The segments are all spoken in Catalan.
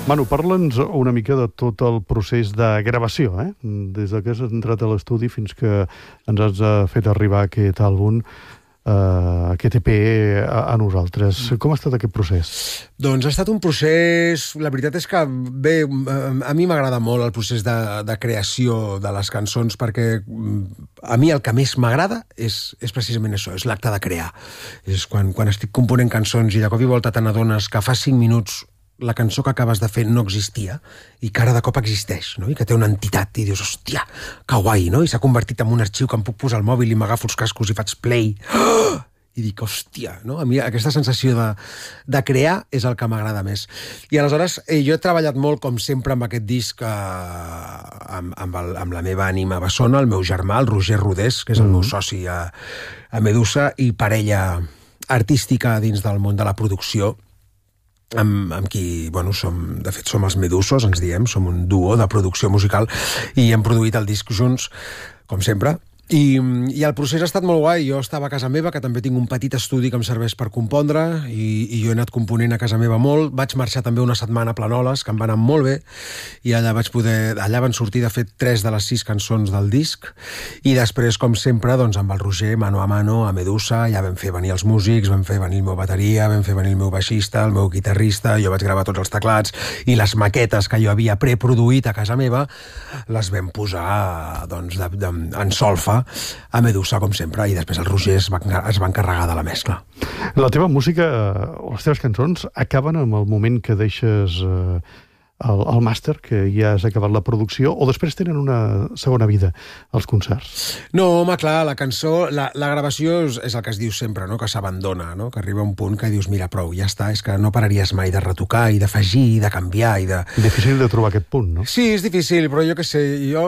Manu, parla'ns una mica de tot el procés de gravació, des que has entrat a l'estudi fins que ens has fet arribar aquest àlbum, aquest EP a nosaltres. Com ha estat aquest procés? Doncs ha estat un procés... La veritat és que, bé, a mi m'agrada molt el procés de creació de les cançons, perquè a mi el que més m'agrada és precisament això, és l'acte de crear. És quan estic component cançons i de cop i volta te n'adones que fa 5 minuts la cançó que acabes de fer no existia i que ara de cop existeix, no? I que té una entitat i dius, hòstia, que guai, no? I s'ha convertit en un arxiu que em puc posar al mòbil i m'agafo els cascos i faig play. Oh! I dic, hòstia, no? A mi aquesta sensació de crear és el que m'agrada més. I aleshores jo he treballat molt, com sempre, amb aquest disc amb la meva ànima bessona, el meu germà, el Roger Rodés, que és el meu soci a Medusa i parella artística dins del món de la producció, amb qui, bueno, de fet som els Medusos, ens diem, som un duo de producció musical i hem produït el disc junts, com sempre. I el procés ha estat molt guai. Jo estava a casa meva, que també tinc un petit estudi que em serveix per compondre, i jo he anat component a casa meva molt. Vaig marxar també una setmana a Planoles, que em va anar molt bé, i allà van sortir, de fet, 3 de les 6 cançons del disc, i després, com sempre, doncs, amb el Roger, mano a mano, a Medusa, ja vam fer venir els músics, vam fer venir el meu bateria, vam fer venir el meu baixista, el meu guitarrista, jo vaig gravar tots els teclats, i les maquetes que jo havia preproduït a casa meva les vam posar, doncs, en solfa a Medusa, com sempre, i després el Roger es va encarregar de la mescla. La teva música, les teves cançons, acaben amb el moment que deixes el màster, que ja has acabat la producció, o després tenen una segona vida, els concerts? No, home, clar, la cançó, la gravació és el que es diu sempre, no? Que s'abandona, no? Que arriba un punt que dius, mira, prou, ja està, és que no pararies mai de retocar i d'afegir i de canviar i de... Difícil de trobar aquest punt, no? Sí, és difícil, però jo què sé,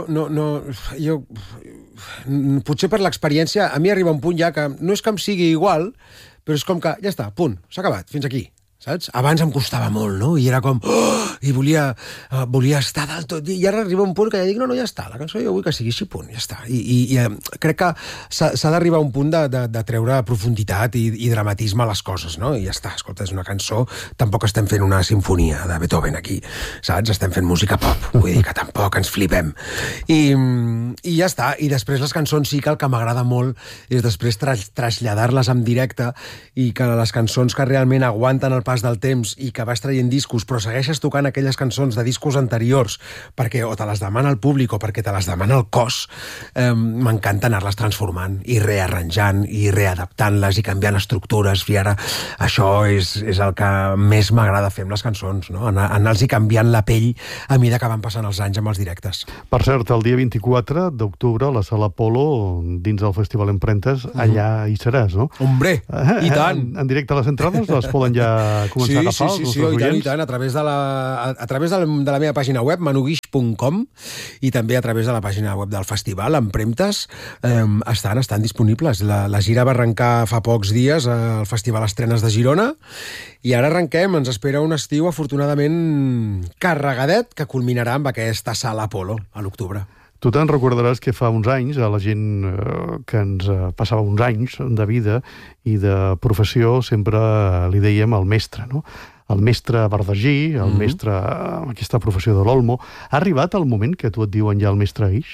potser per l'experiència, a mi arriba un punt ja que no és que em sigui igual, però és com que, ja està, punt, s'ha acabat, fins aquí. Saps? Abans em costava molt, no? I era com... I volia estar del tot... I ara arriba un punt que ja dic, no, ja està, la cançó jo vull que sigui així, punt, ja està. I crec que s'ha d'arribar a un punt de treure profunditat i dramatisme a les coses, no? I ja està, escolta, és una cançó... Tampoc estem fent una sinfonia de Beethoven aquí, saps? Estem fent música pop, vull dir que tampoc ens flipem. I ja està. I després les cançons sí que el que m'agrada molt és després traslladar-les en directe i que les cançons que realment aguanten el pas del temps i que vas traient discos però segueixes tocant aquelles cançons de discos anteriors perquè o te les demana el públic o perquè te les demana el cos, m'encanta anar-les transformant i rearranjant i readaptant-les i canviant estructures, i ara això és el que més m'agrada fer amb les cançons, no? Anar-los canviant la pell a mesura que van passant els anys amb els directes. Per cert, el dia 24 d'octubre a la Sala Apolo, dins del Festival Emprentes, allà hi seràs, no? Hombre, i tant! En directe les entrades les poden ja començar a agafar els nostres oients? I tant, a través de la meva pàgina web, manuguix.com, i també a través de la pàgina web del festival, Empremtes, estan disponibles. La gira va arrencar fa pocs dies al Festival Estrenes de Girona, i ara arrenquem, ens espera un estiu afortunadament carregadet, que culminarà amb aquesta Sala Apolo a l'octubre. Tu te'n recordaràs que fa uns anys, a la gent que ens passava uns anys de vida i de professió, sempre li dèiem el mestre, no? El mestre Verdagí, el mestre amb aquesta professió de l'Olmo. Ha arribat el moment que tu et diuen ja el mestre Guix?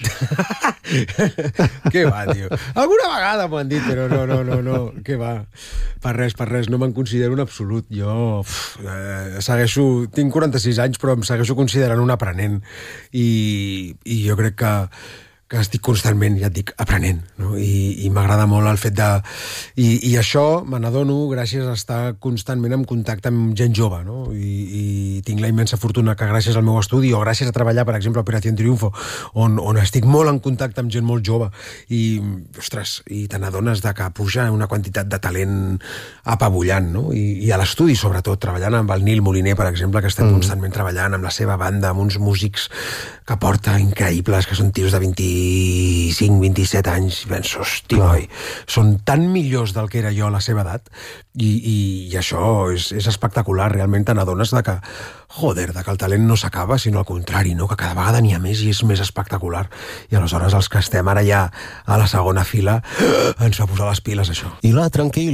Què va, tio? Alguna vegada m'ho han dit, però no, què va? Per res, no me'n considero en absolut. Jo segueixo... Tinc 46 anys, però em segueixo considerant un aprenent. I jo crec que estic constantment, ja et dic, aprenent, no? I m'agrada molt el fet de... I això me n'adono gràcies a estar constantment en contacte amb gent jove, no? I tinc la immensa fortuna que gràcies al meu estudi o gràcies a treballar, per exemple, a Operación Triunfo, on estic molt en contacte amb gent molt jove i, ostres, i te n'adones que puja una quantitat de talent apabullant, no? I a l'estudi, sobretot, treballant amb el Nil Moliner, per exemple, que estem constantment treballant amb la seva banda, amb uns músics que porta increïbles, que són tios de 25, 27 anys, i penso, hosti, noi, són tan millors del que era jo a la seva edat, i això és espectacular, realment te n'adones que, joder, que el talent no s'acaba, sinó al contrari, no? Que cada vegada n'hi ha més i és més espectacular. I aleshores els que estem ara ja a la segona fila ens fa posar les piles, això. I la tranquil